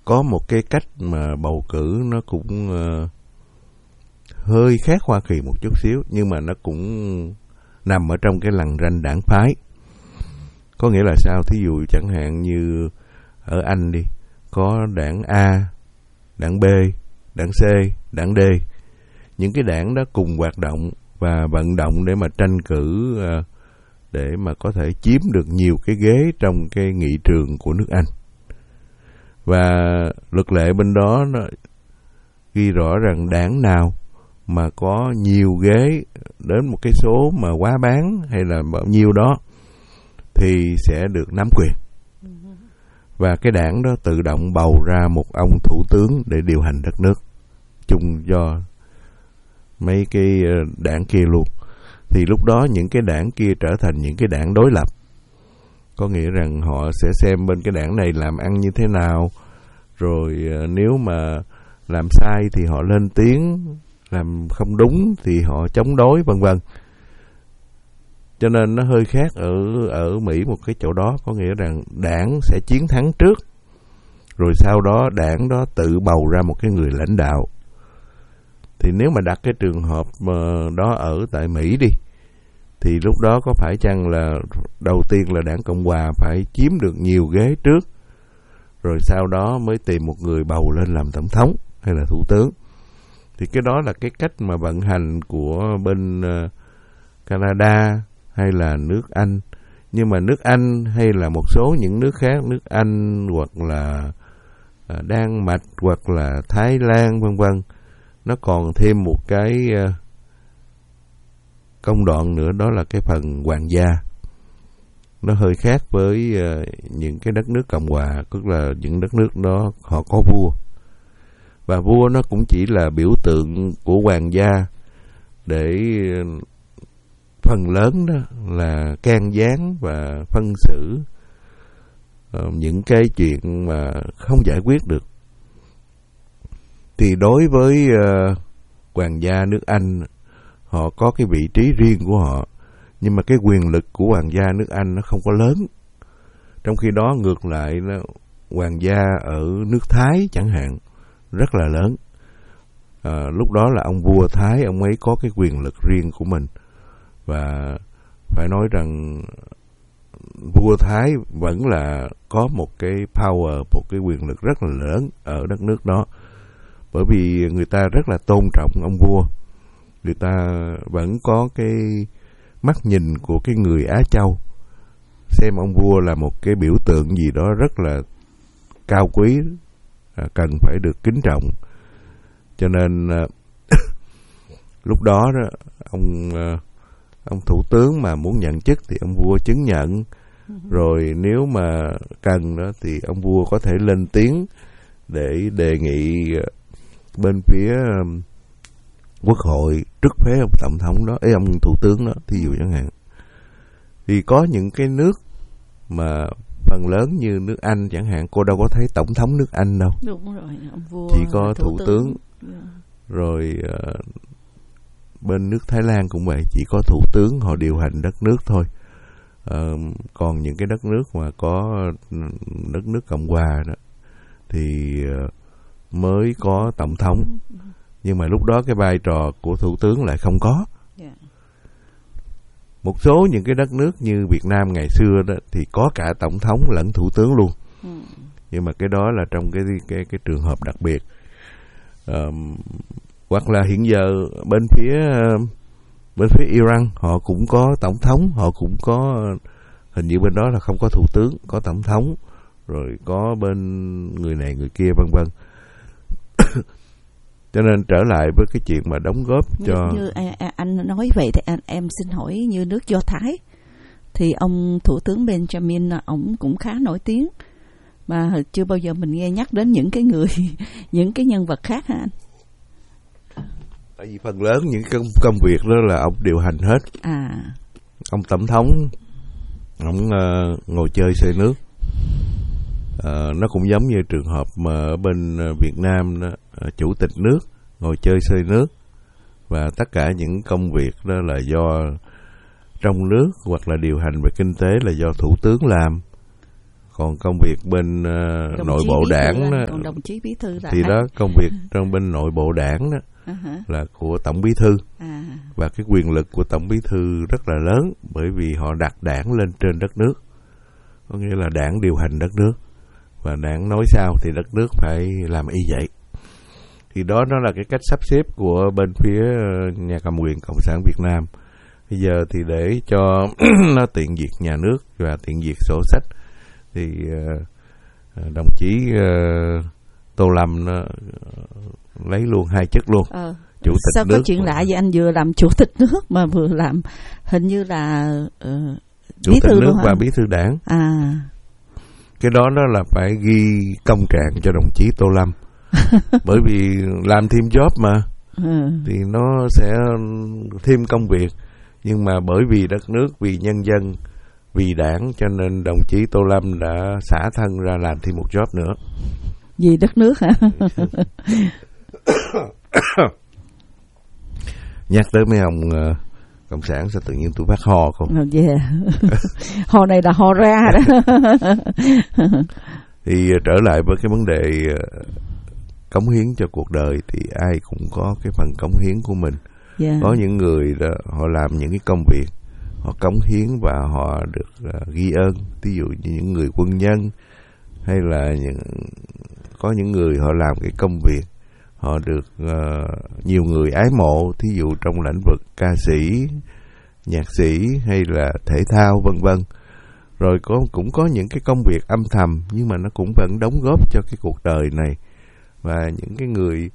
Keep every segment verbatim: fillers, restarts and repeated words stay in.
có một cái cách mà bầu cử nó cũng uh, hơi khác Hoa Kỳ một chút xíu, nhưng mà nó cũng nằm ở trong cái lằn ranh đảng phái. Có nghĩa là sao? Thí dụ chẳng hạn như ở Anh đi, có đảng A, đảng B, đảng C, đảng D. Những cái đảng đó cùng hoạt động và vận động để mà tranh cử uh, để mà có thể chiếm được nhiều cái ghế trong cái nghị trường của nước Anh. Và luật lệ bên đó nó ghi rõ rằng đảng nào mà có nhiều ghế đến một cái số mà quá bán hay là bao nhiêu đó thì sẽ được nắm quyền. Và cái đảng đó tự động bầu ra một ông thủ tướng để điều hành đất nước chung do mấy cái đảng kia luôn. Thì lúc đó những cái đảng kia trở thành những cái đảng đối lập. Có nghĩa rằng họ sẽ xem bên cái đảng này làm ăn như thế nào, rồi nếu mà làm sai thì họ lên tiếng, làm không đúng thì họ chống đối, vân vân. Cho nên nó hơi khác ở ở Mỹ một cái chỗ đó, có nghĩa rằng đảng sẽ chiến thắng trước, rồi sau đó đảng đó tự bầu ra một cái người lãnh đạo. Thì nếu mà đặt cái trường hợp đó ở tại Mỹ đi, thì lúc đó có phải chăng là đầu tiên là đảng Cộng Hòa phải chiếm được nhiều ghế trước, rồi sau đó mới tìm một người bầu lên làm tổng thống hay là thủ tướng. Thì cái đó là cái cách mà vận hành của bên uh, Canada hay là nước Anh. Nhưng mà nước Anh hay là một số những nước khác, nước Anh hoặc là uh, Đan Mạch hoặc là Thái Lan vân vân, nó còn thêm một cái uh, công đoạn nữa, đó là cái phần hoàng gia. Nó hơi khác với uh, những cái đất nước Cộng Hòa, tức là những đất nước đó họ có vua. Và vua nó cũng chỉ là biểu tượng của hoàng gia để phần lớn đó là can gián và phân xử uh, những cái chuyện mà không giải quyết được. Thì đối với uh, hoàng gia nước Anh, họ có cái vị trí riêng của họ, nhưng mà cái quyền lực của hoàng gia nước Anh nó không có lớn. Trong khi đó ngược lại, nó, hoàng gia ở nước Thái chẳng hạn rất là lớn. À, lúc đó là ông vua Thái, ông ấy có cái quyền lực riêng của mình. Và phải nói rằng vua Thái vẫn là có một cái power, một cái quyền lực rất là lớn ở đất nước đó. Bởi vì người ta rất là tôn trọng ông vua. Người ta vẫn có cái mắt nhìn của cái người Á Châu, xem ông vua là một cái biểu tượng gì đó rất là cao quý, cần phải được kính trọng. Cho nên lúc đó, đó ông ông thủ tướng mà muốn nhận chức thì ông vua chứng nhận, rồi nếu mà cần đó thì ông vua có thể lên tiếng để đề nghị bên phía quốc hội trức phế ông tổng thống đó, ấy ông thủ tướng đó, thí dụ chẳng hạn. Thì có những cái nước mà phần lớn như nước Anh chẳng hạn, cô đâu có thấy tổng thống nước Anh đâu. Đúng rồi, ông vua chỉ có thủ, thủ tướng, tướng. Yeah. Rồi uh, bên nước Thái Lan cũng vậy, chỉ có thủ tướng họ điều hành đất nước thôi. Uh, còn những cái đất nước mà có đất nước Cộng Hòa đó thì uh, mới có tổng thống. Nhưng mà lúc đó cái vai trò của thủ tướng lại không có. Yeah. Một số những cái đất nước như Việt Nam ngày xưa đó thì có cả tổng thống lẫn thủ tướng luôn. Ừ. Nhưng mà cái đó là trong cái cái cái trường hợp đặc biệt. Um, hoặc là hiện giờ bên phía bên phía Iran họ cũng có tổng thống, họ cũng có, hình như bên đó là không có thủ tướng, có tổng thống, rồi có bên người này người kia vân vân. Cho nên trở lại với cái chuyện mà đóng góp cho như, như anh nói vậy thì anh, em xin hỏi, như nước Do Thái thì ông thủ tướng Benjamin ông cũng khá nổi tiếng, mà chưa bao giờ mình nghe nhắc đến những cái người những cái nhân vật khác hả anh? Tại vì phần lớn những công, công việc đó là ông điều hành hết. À. Ông tổng thống, ông uh, ngồi chơi xơi nước. Uh, nó cũng giống như trường hợp mà ở bên Việt Nam đó, uh, chủ tịch nước ngồi chơi xơi nước. Và tất cả những công việc đó là do trong nước hoặc là điều hành về kinh tế là do thủ tướng làm. còn công việc bên uh, nội bộ đảng đó, còn đồng chí bí thư là thì đó công việc trong bên nội bộ đảng đó uh-huh. là của tổng bí thư à. Và cái quyền lực của tổng bí thư rất là lớn, bởi vì họ đặt đảng lên trên đất nước, có nghĩa là đảng điều hành đất nước và đảng nói sao thì đất nước phải làm y vậy. Thì đó nó là cái cách sắp xếp của bên phía nhà cầm quyền Cộng sản Việt Nam. Bây giờ thì để cho nó tiện việc nhà nước và tiện việc sổ sách thì uh, đồng chí uh, Tô Lâm nó uh, lấy luôn hai chức luôn. Ờ. Chủ tịch sao nước. Có chuyện lạ vậy, anh vừa làm chủ tịch nước mà vừa làm hình như là uh, chủ bí tịch thư nước và hả? Bí thư đảng. À. Cái đó đó là phải ghi công trạng cho đồng chí Tô Lâm. Bởi vì làm thêm job mà ừ. thì nó sẽ thêm công việc, nhưng mà bởi vì đất nước, vì nhân dân, vì đảng, cho nên đồng chí Tô Lâm đã xả thân ra làm thêm một job nữa. Vì đất nước hả? Nhắc tới mấy ông uh, cộng sản sao tự nhiên tôi phát ho không? Oh, yeah. Ho này là ho ra đó. Thì uh, trở lại với cái vấn đề uh, cống hiến cho cuộc đời thì ai cũng có cái phần cống hiến của mình. Yeah. Có những người đó, họ làm những cái công việc, họ cống hiến và họ được uh, ghi ơn. Ví dụ như những người quân nhân, hay là những, có những người họ làm cái công việc, họ được uh, nhiều người ái mộ. Thí dụ trong lĩnh vực ca sĩ, nhạc sĩ hay là thể thao vân vân. Rồi có, cũng có những cái công việc âm thầm nhưng mà nó cũng vẫn đóng góp cho cái cuộc đời này. Và những cái người,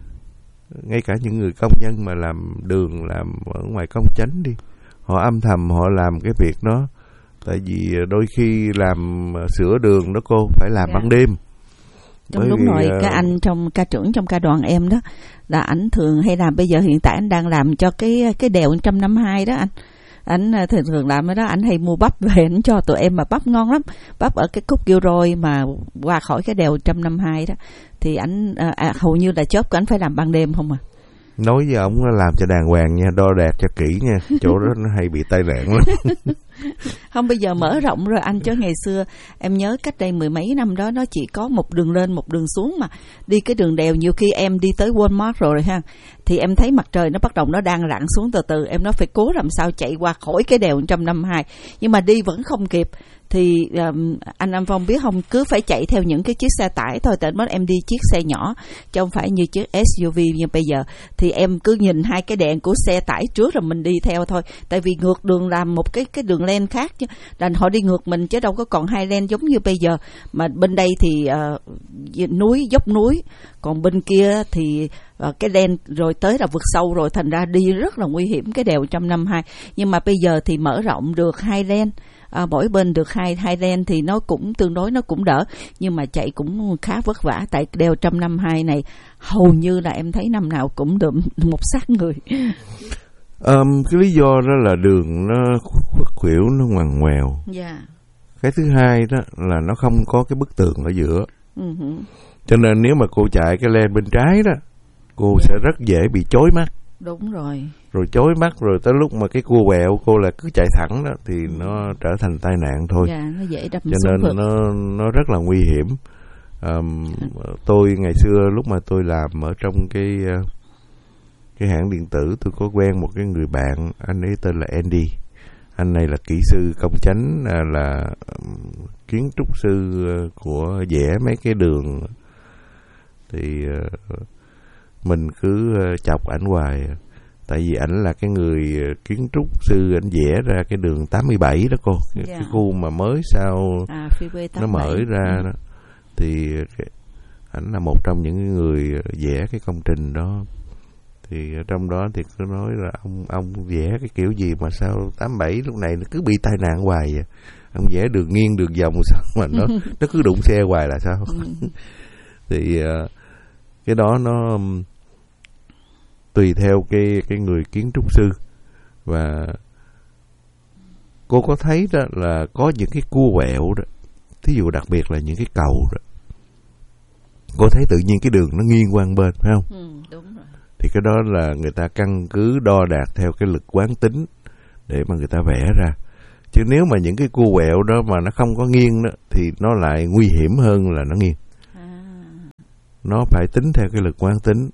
ngay cả những người công nhân mà làm đường, làm ở ngoài công chánh đi, họ âm thầm họ làm cái việc đó. Tại vì đôi khi làm sửa đường đó cô phải làm yeah. ban đêm. Đúng, đúng rồi, uh... cái anh trong ca trưởng trong ca đoàn em đó là ảnh thường hay làm. Bây giờ hiện tại anh đang làm cho cái cái đèo một trăm năm mươi hai đó anh. Ảnh thường thường làm cái đó, ảnh hay mua bắp về ảnh cho tụi em, mà bắp ngon lắm. Bắp ở cái khúc Gilroy mà qua khỏi cái đèo một trăm năm mươi hai đó thì ảnh à, à, hầu như là job của ảnh phải làm ban đêm không à. Nói với ổng làm cho đàng hoàng nha, đo đạc cho kỹ nha, chỗ đó nó hay bị tai nạn lắm. Không, bây giờ mở rộng rồi anh, chứ ngày xưa em nhớ cách đây mười mấy năm đó nó chỉ có một đường lên một đường xuống, mà đi cái đường đèo nhiều khi em đi tới Walmart rồi ha, thì em thấy mặt trời nó bắt đầu nó đang lặn xuống từ từ, em nói phải cố làm sao chạy qua khỏi cái đèo một trăm năm mươi hai, nhưng mà đi vẫn không kịp. Thì um, anh Nam Phong biết không, cứ phải chạy theo những cái chiếc xe tải thôi, tại mất em đi chiếc xe nhỏ chứ không phải như chiếc ét u vê như bây giờ. Thì em cứ nhìn hai cái đèn của xe tải trước rồi mình đi theo thôi, tại vì ngược đường làm một cái cái đường len khác chứ, đành họ đi ngược mình chứ đâu có còn hai len giống như bây giờ. Mà bên đây thì uh, núi, dốc núi, còn bên kia thì uh, cái len rồi tới là vực sâu rồi, thành ra đi rất là nguy hiểm cái đèo một trăm năm mươi hai. Nhưng mà bây giờ thì mở rộng được hai len. À, mỗi bên được hai hai len thì nó cũng tương đối, nó cũng đỡ, nhưng mà chạy cũng khá vất vả. Tại đèo một trăm năm mươi hai này hầu như là em thấy năm nào cũng đụng một xác người. Um, cái lý do đó là đường nó khuất khuỷu, nó ngoằn ngoèo. Yeah. Cái thứ hai đó là nó không có cái bức tường ở giữa. Uh-huh. Cho nên nếu mà cô chạy cái len bên trái đó, cô yeah. sẽ rất dễ bị chói mắt. Đúng rồi. Rồi chói mắt, rồi tới lúc mà cái cua quẹo cô là cứ chạy thẳng đó thì nó trở thành tai nạn thôi. Dạ, nó dễ đâm cho nên vực. nó nó rất là nguy hiểm. Um, tôi ngày xưa lúc mà tôi làm ở trong cái cái hãng điện tử, tôi có quen một cái người bạn, anh ấy tên là Andy. Anh này là kỹ sư công chánh, là, là kiến trúc sư của vẽ mấy cái đường. Thì uh, mình cứ chọc ảnh hoài. Tại vì ảnh là cái người kiến trúc sư, ảnh vẽ ra cái đường tám mươi bảy đó cô. Yeah. Cái khu mà mới sau à, nó mở ra đó. Thì ảnh là một trong những người vẽ cái công trình đó. Thì trong đó thì cứ nói là ông ông vẽ cái kiểu gì mà sao tám mươi bảy lúc này nó cứ bị tai nạn hoài vậy. Ông vẽ đường nghiêng đường vòng sao mà nó nó cứ đụng xe hoài là sao. Thì cái đó nó tùy theo cái cái người kiến trúc sư. Và cô có thấy đó là có những cái cua quẹo đó, thí dụ đặc biệt là những cái cầu đó, cô thấy tự nhiên cái đường nó nghiêng qua bên, phải không? Ừ, đúng rồi. Thì cái đó là người ta căn cứ đo đạc theo cái lực quán tính để mà người ta vẽ ra. Chứ nếu mà những cái cua quẹo đó mà nó không có nghiêng đó thì nó lại nguy hiểm hơn là nó nghiêng. À. Nó phải tính theo cái lực quán tính.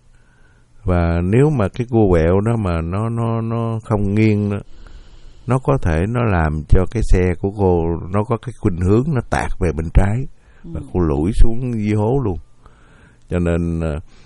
Và nếu mà cái cua quẹo đó mà nó nó nó không nghiêng đó, nó có thể nó làm cho cái xe của cô nó có cái khuynh hướng nó tạt về bên trái và cô lủi xuống dưới hố luôn. Cho nên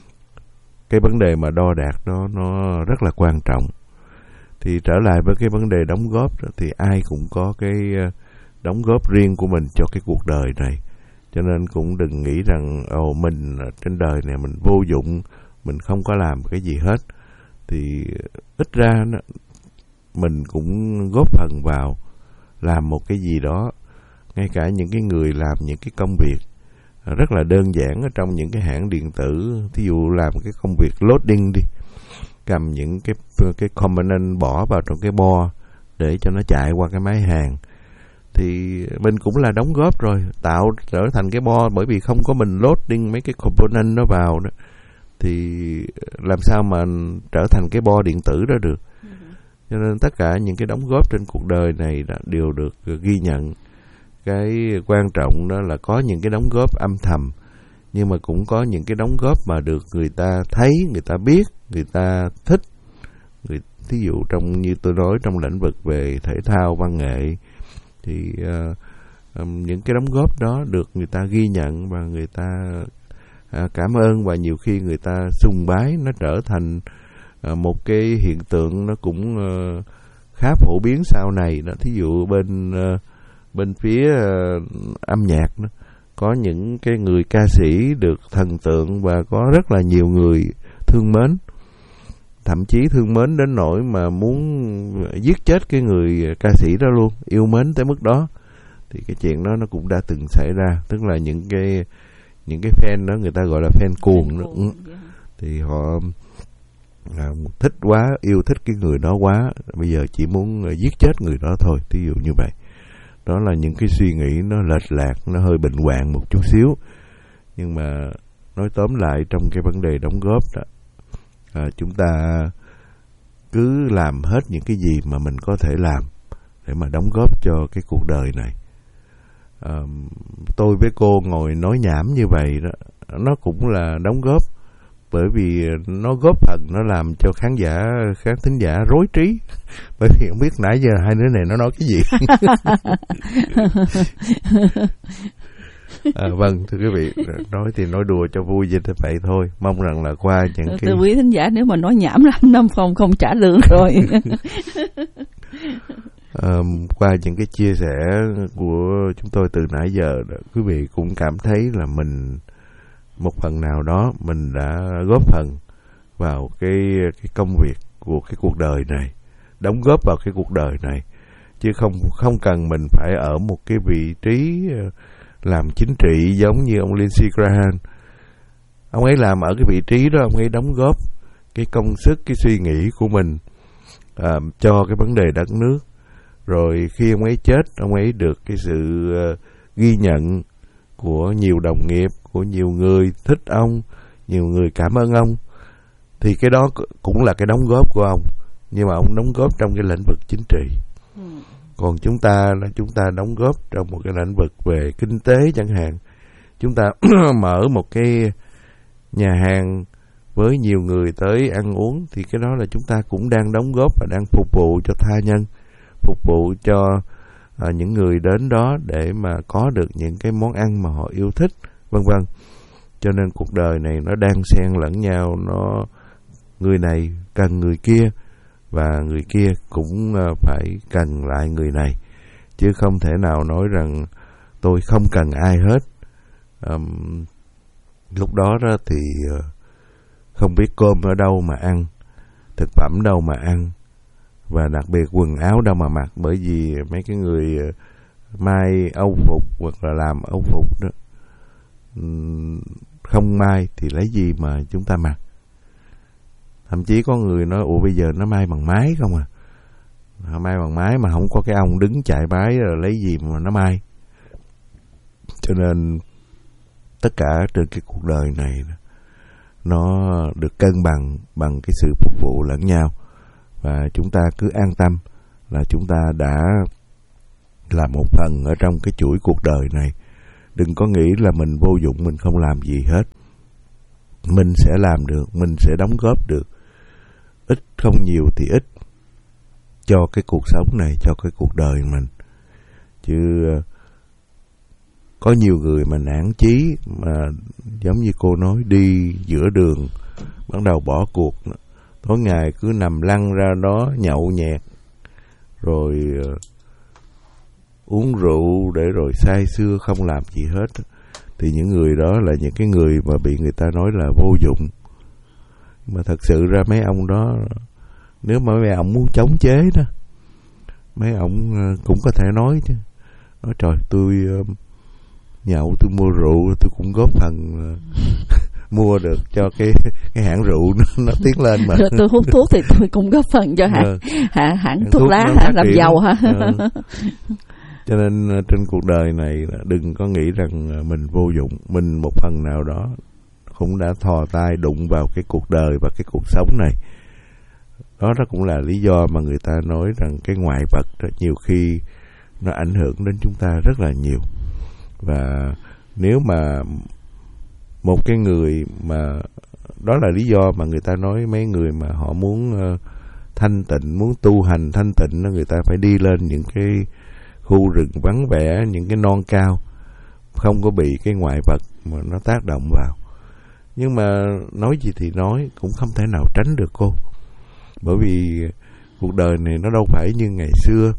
cái vấn đề mà đo đạc đó nó rất là quan trọng. Thì trở lại với cái vấn đề đóng góp đó, thì ai cũng có cái đóng góp riêng của mình cho cái cuộc đời này. Cho nên cũng đừng nghĩ rằng ồ mình trên đời này mình vô dụng, mình không có làm cái gì hết. Thì ít ra đó, mình cũng góp phần vào làm một cái gì đó. Ngay cả những cái người làm những cái công việc rất là đơn giản ở trong những cái hãng điện tử, thí dụ làm cái công việc loading đi, cầm những cái cái component bỏ vào trong cái bo để cho nó chạy qua cái máy hàng, thì mình cũng là đóng góp rồi, tạo trở thành cái bo. Bởi vì không có mình loading mấy cái component nó vào đó thì làm sao mà trở thành cái bo điện tử đó được. Cho nên tất cả những cái đóng góp trên cuộc đời này đã đều được ghi nhận. Cái quan trọng đó là có những cái đóng góp âm thầm, nhưng mà cũng có những cái đóng góp mà được người ta thấy, người ta biết, người ta thích. Người, thí dụ trong như tôi nói trong lĩnh vực về thể thao, văn nghệ, thì uh, um, những cái đóng góp đó được người ta ghi nhận và người ta uh, cảm ơn, và nhiều khi người ta sùng bái. Nó trở thành uh, một cái hiện tượng nó cũng uh, khá phổ biến sau này đó. Thí dụ bên uh, bên phía uh, âm nhạc đó, có những cái người ca sĩ được thần tượng và có rất là nhiều người thương mến, thậm chí thương mến đến nỗi mà muốn giết chết cái người ca sĩ đó luôn, yêu mến tới mức đó. Thì cái chuyện đó nó cũng đã từng xảy ra, tức là những cái những cái fan đó người ta gọi là fan cuồng đó. Ừ. Thì họ à, thích quá, yêu thích cái người đó quá, bây giờ chỉ muốn giết chết người đó thôi, thí dụ như vậy. Đó là những cái suy nghĩ nó lệch lạc, nó hơi bệnh hoạn một chút xíu. Nhưng mà nói tóm lại trong cái vấn đề đóng góp đó, à, chúng ta cứ làm hết những cái gì mà mình có thể làm để mà đóng góp cho cái cuộc đời này. À, tôi với cô ngồi nói nhảm như vậy đó, nó cũng là đóng góp, bởi vì nó góp phần nó làm cho khán giả, khán thính giả rối trí. Bởi vì không biết nãy giờ hai đứa này nó nói cái gì. À, vâng, thưa quý vị, nói thì nói đùa cho vui vậy vậy thôi. Mong rằng là qua những cái... Thưa quý thính giả, nếu mà nói nhảm lắm Năm Phong không trả lương rồi. À, qua những cái chia sẻ của chúng tôi từ nãy giờ, quý vị cũng cảm thấy là mình một phần nào đó mình đã góp phần vào cái cái công việc của cái cuộc đời này, đóng góp vào cái cuộc đời này, chứ không không cần mình phải ở một cái vị trí làm chính trị giống như ông Lindsey Graham. Ông ấy làm ở cái vị trí đó, ông ấy đóng góp cái công sức, cái suy nghĩ của mình à, cho cái vấn đề đất nước. Rồi khi ông ấy chết, ông ấy được cái sự uh, ghi nhận của nhiều đồng nghiệp, của nhiều người thích ông, nhiều người cảm ơn ông. Thì cái đó cũng là cái đóng góp của ông, nhưng mà ông đóng góp trong cái lĩnh vực chính trị. Ừ. Còn chúng ta là chúng ta đóng góp trong một cái lĩnh vực về kinh tế chẳng hạn. Chúng ta mở một cái nhà hàng với nhiều người tới ăn uống, thì cái đó là chúng ta cũng đang đóng góp và đang phục vụ cho tha nhân, phục vụ cho à, những người đến đó để mà có được những cái món ăn mà họ yêu thích, vân vân. Cho nên cuộc đời này nó đang xen lẫn nhau, nó người này cần người kia và người kia cũng uh, phải cần lại người này, chứ không thể nào nói rằng tôi không cần ai hết. Um, lúc đó đó thì uh, không biết cơm ở đâu mà ăn, thực phẩm đâu mà ăn, và đặc biệt quần áo đâu mà mặc, bởi vì mấy cái người uh, may âu phục hoặc là làm âu phục đó, um, không may thì lấy gì mà chúng ta mặc. Thậm chí có người nói ủa bây giờ nó may bằng máy không à, họ may bằng máy mà không có cái ông đứng chạy máy rồi lấy gì mà nó may. Cho nên tất cả trên cái cuộc đời này nó được cân bằng bằng cái sự phục vụ lẫn nhau, và chúng ta cứ an tâm là chúng ta đã là một phần ở trong cái chuỗi cuộc đời này. Đừng có nghĩ là mình vô dụng, mình không làm gì hết. Mình sẽ làm được, mình sẽ đóng góp được, ít không nhiều thì ít, cho cái cuộc sống này, cho cái cuộc đời mình. Chứ có nhiều người mà nản chí, mà giống như cô nói, đi giữa đường bắt đầu bỏ cuộc, tối ngày cứ nằm lăn ra đó nhậu nhẹt, rồi uh, uống rượu để rồi say sưa không làm gì hết, thì những người đó là những cái người mà bị người ta nói là vô dụng. Mà thật sự ra mấy ông đó, nếu mà mấy ông muốn chống chế đó, mấy ông cũng có thể nói chứ, nói trời, tôi uh, nhậu, tôi mua rượu, tôi cũng góp phần uh, mua được cho cái cái hãng rượu nó, nó tiến lên mà. Tôi hút thuốc thì tôi cũng góp phần cho hãng ừ. hãng, hãng thuốc, thuốc lá hả, làm giàu hả. Ừ. Cho nên trên cuộc đời này đừng có nghĩ rằng mình vô dụng. Mình một phần nào đó cũng đã thò tay đụng vào cái cuộc đời và cái cuộc sống này. Đó đó cũng là lý do mà người ta nói rằng cái ngoại vật đó, nhiều khi nó ảnh hưởng đến chúng ta rất là nhiều. Và nếu mà một cái người mà, đó là lý do mà người ta nói mấy người mà họ muốn uh, thanh tịnh, muốn tu hành thanh tịnh đó, người ta phải đi lên những cái khu rừng vắng vẻ, những cái non cao, không có bị cái ngoại vật mà nó tác động vào. Nhưng mà nói gì thì nói, cũng không thể nào tránh được cô. Bởi vì cuộc đời này nó đâu phải như ngày xưa.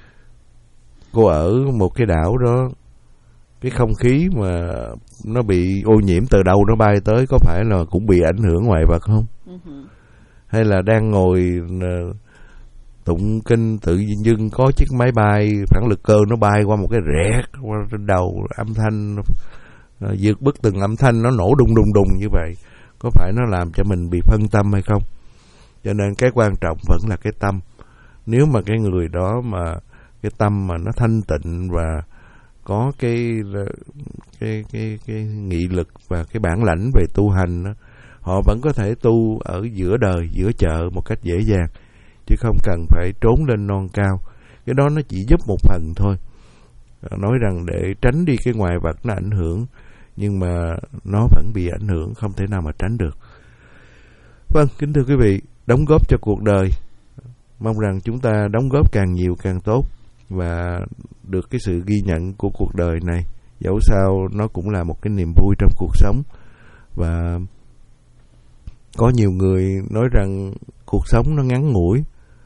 Cô ở một cái đảo đó, cái không khí mà nó bị ô nhiễm từ đâu nó bay tới, có phải là cũng bị ảnh hưởng ngoại vật không? Uh-huh. Hay là đang ngồi uh, tụng kinh, tự dưng có chiếc máy bay phản lực cơ nó bay qua một cái rẹt qua trên đầu, âm thanh uh, vượt bức từng âm thanh nó nổ đùng đùng đùng như vậy, có phải nó làm cho mình bị phân tâm hay không? Cho nên cái quan trọng vẫn là cái tâm. Nếu mà cái người đó mà cái tâm mà nó thanh tịnh và có cái cái cái cái nghị lực và cái bản lãnh về tu hành đó, họ vẫn có thể tu ở giữa đời, giữa chợ một cách dễ dàng, chứ không cần phải trốn lên non cao. Cái đó nó chỉ giúp một phần thôi. Nói rằng để tránh đi cái ngoại vật nó ảnh hưởng, nhưng mà nó vẫn bị ảnh hưởng, không thể nào mà tránh được. Vâng, kính thưa quý vị, đóng góp cho cuộc đời, mong rằng chúng ta đóng góp càng nhiều càng tốt, và được cái sự ghi nhận của cuộc đời này. Dẫu sao nó cũng là một cái niềm vui trong cuộc sống. Và có nhiều người nói rằng cuộc sống nó ngắn ngủi,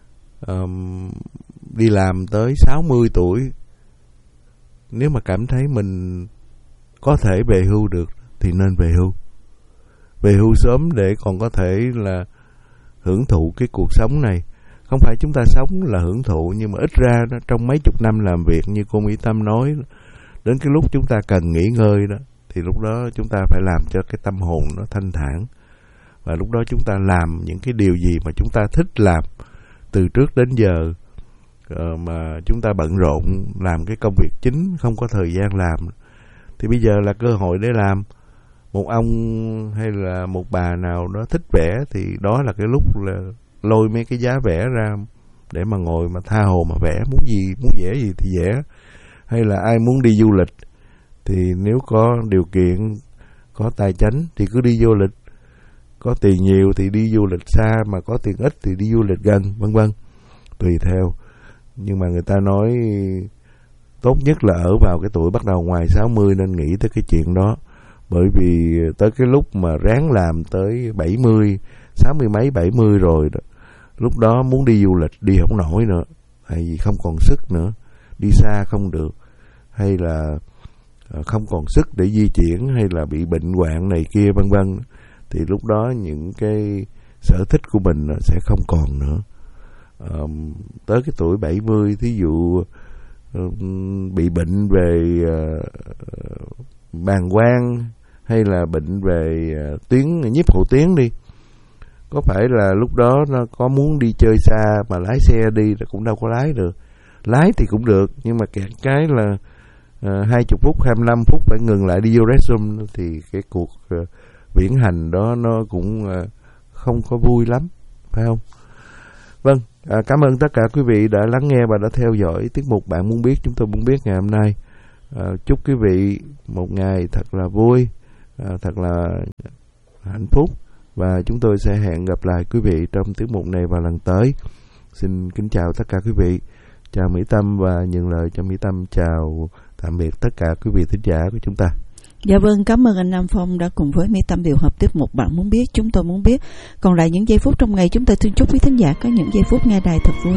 um, đi làm tới sáu mươi tuổi, nếu mà cảm thấy mình có thể về hưu được thì nên về hưu. Về hưu sớm để còn có thể là hưởng thụ cái cuộc sống này. Không phải chúng ta sống là hưởng thụ, nhưng mà ít ra đó, trong mấy chục năm làm việc như cô Mỹ Tâm nói, đến cái lúc chúng ta cần nghỉ ngơi đó, thì lúc đó chúng ta phải làm cho cái tâm hồn nó thanh thản. Và lúc đó chúng ta làm những cái điều gì mà chúng ta thích làm từ trước đến giờ, mà chúng ta bận rộn làm cái công việc chính, không có thời gian làm, thì bây giờ là cơ hội để làm. Một ông hay là một bà nào đó thích vẽ, thì đó là cái lúc là lôi mấy cái giá vẽ ra để mà ngồi mà tha hồ mà vẽ, muốn gì, muốn vẽ gì thì vẽ. Hay là ai muốn đi du lịch thì nếu có điều kiện, có tài chánh thì cứ đi du lịch. Có tiền nhiều thì đi du lịch xa, mà có tiền ít thì đi du lịch gần, vân vân, tùy theo. Nhưng mà người ta nói tốt nhất là ở vào cái tuổi bắt đầu ngoài sáu mươi nên nghĩ tới cái chuyện đó. Bởi vì tới cái lúc mà ráng làm tới bảy mươi, sáu mươi mấy, bảy mươi rồi đó, lúc đó muốn đi du lịch đi không nổi nữa, tại vì không còn sức nữa, đi xa không được, hay là không còn sức để di chuyển, hay là bị bệnh hoạn này kia vân vân, thì lúc đó những cái sở thích của mình sẽ không còn nữa. À, tới cái tuổi bảy mươi, thí dụ uh, bị bệnh về uh, bàng quang, hay là bệnh về uh, tuyến nhiếp hậu tuyến đi, có phải là lúc đó nó có muốn đi chơi xa mà lái xe đi là cũng đâu có lái được. Lái thì cũng được, nhưng mà kẹt cái là hai mươi phút, hai mươi lăm phút phải ngừng lại đi vô restroom, thì cái cuộc uh, viễn hành đó nó cũng uh, không có vui lắm, phải không? Vâng, À, cảm ơn tất cả quý vị đã lắng nghe và đã theo dõi tiết mục Bạn Muốn Biết Chúng Tôi Muốn Biết ngày hôm nay. À, chúc quý vị một ngày thật là vui, à, thật là hạnh phúc, và chúng tôi sẽ hẹn gặp lại quý vị trong tiết mục này vào lần tới. Xin kính chào tất cả quý vị. Chào Mỹ Tâm và nhận lời cho Mỹ Tâm chào tạm biệt tất cả quý vị thính giả của chúng ta. Dạ vâng, cảm ơn anh Nam Phong đã cùng với Mỹ Tâm điều hợp tiết mục Bạn Muốn Biết Chúng Tôi Muốn Biết. Còn lại những giây phút trong ngày, chúng tôi xin chúc quý thính giả có những giây phút nghe đài thật vui.